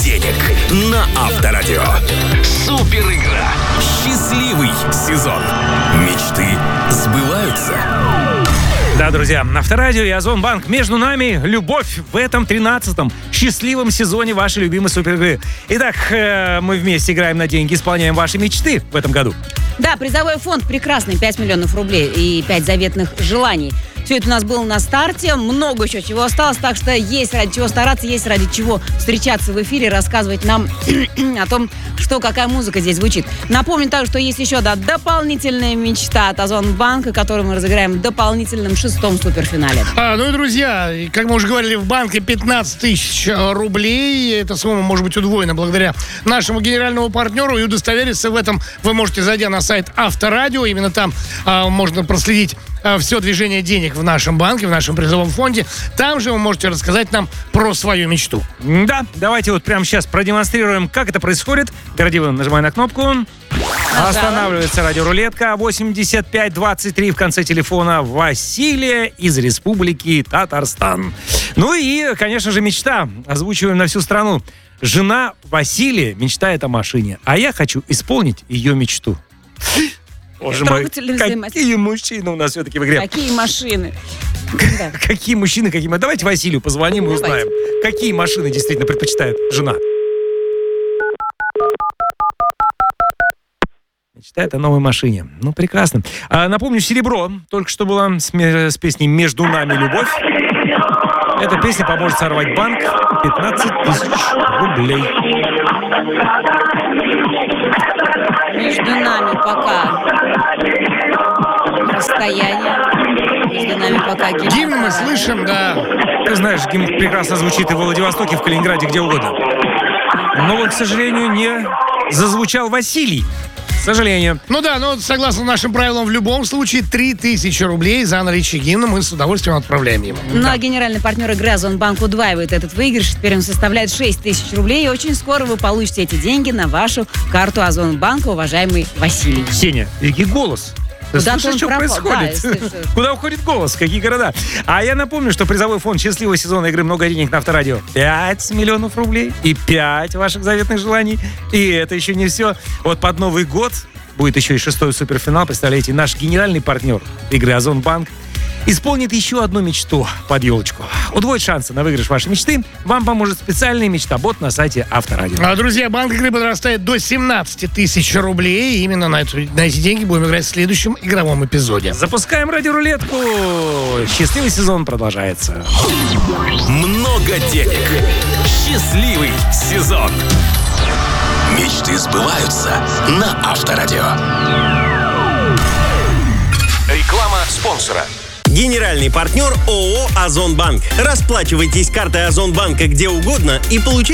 денег на Авторадио. Супер игра. Счастливый сезон. Мечты сбываются. Да, друзья, Авторадио и Озонбанк. Между нами любовь в этом 13-м счастливом сезоне вашей любимой суперигры. Итак, мы вместе играем на деньги, исполняем ваши мечты в этом году. Да, призовой фонд прекрасный, 5 миллионов рублей и 5 заветных желаний. Все это у нас было на старте, много еще чего осталось, так что есть ради чего стараться, есть ради чего встречаться в эфире, рассказывать нам о том, что, какая музыка здесь звучит. Напомню также, что есть еще дополнительная мечта от Озонбанка, которую мы разыграем в дополнительном 6-м суперфинале. Ну и, друзья, как мы уже говорили, в банке 15 тысяч рублей. Эта сумма может быть удвоена благодаря нашему генеральному партнеру. И удостовериться в этом вы можете, зайдя на сайт Авторадио. Именно там можно проследить все движение денег в нашем банке, в нашем призовом фонде. Там же вы можете рассказать нам про свою мечту. Да, давайте вот прямо сейчас продемонстрируем, как это происходит. Городиева, нажимай на кнопку. Останавливается радиорулетка. 8523 в конце телефона Василия из Республики Татарстан. Ну и, конечно же, мечта. Озвучиваем на всю страну. Жена Василия мечтает о машине, а я хочу исполнить ее мечту. Боже мой, какие мужчины у нас все-таки в игре. Какие машины. Какие мужчины, какие... Давайте Василию позвоним и узнаем, какие машины действительно предпочитает жена. Мечтает о новой машине. Ну, прекрасно. Напомню, «Серебро» только что была с песней «Между нами любовь». Эта песня поможет сорвать банк 15 тысяч рублей. Между нами пока расстояние. Между нами пока гимн. Гимн мы слышим, да. Ты знаешь, гимн прекрасно звучит и в Владивостоке, в Калининграде, где угодно. Но вот, к сожалению, не зазвучал Василий. К сожалению. Ну да, но согласно нашим правилам, в любом случае 3000 рублей за наличие гимна мы с удовольствием отправляем ему. Ну а генеральный партнер игры Озонбанк удваивает этот выигрыш. Теперь он составляет 6000 рублей. И очень скоро вы получите эти деньги на вашу карту Озонбанка, уважаемый Василий. Сеня, и голос. Ты слышишь, что происходит? Да, куда уходит голос? Какие города? А я напомню, что призовой фонд счастливого сезона игры «Много денег» на Авторадио 5 миллионов рублей и 5 ваших заветных желаний. И это еще не все. Вот под Новый год будет еще и 6-й суперфинал. Представляете, наш генеральный партнер игры Озонбанк исполнит еще одну мечту под елочку. Удвоить шансы на выигрыш вашей мечты вам поможет специальный мечтобот на сайте Авторадио. Друзья, банк игры подрастает до 17 тысяч рублей. И именно на эти деньги будем играть в следующем игровом эпизоде. Запускаем радиорулетку. Счастливый сезон продолжается. Много денег. Счастливый сезон. Мечты сбываются на Авторадио. Реклама спонсора. Генеральный партнер ООО «Озонбанк». Расплачивайтесь картой Озонбанка где угодно и получайте